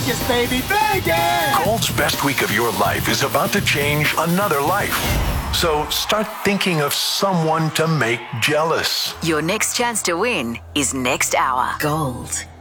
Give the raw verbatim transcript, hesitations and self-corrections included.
Vegas, baby, Vegas! Gold's best week of your life is about to change another life. So start thinking of someone to make jealous. Your next chance to win is next hour. Gold